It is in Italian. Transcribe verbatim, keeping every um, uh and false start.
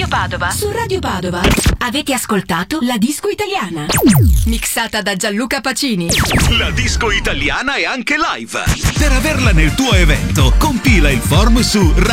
Radio Padova. Su Radio Padova avete ascoltato La Disco Italiana, mixata da Gianluca Pacini. La Disco Italiana è anche live. Per averla nel tuo evento, compila il form su radio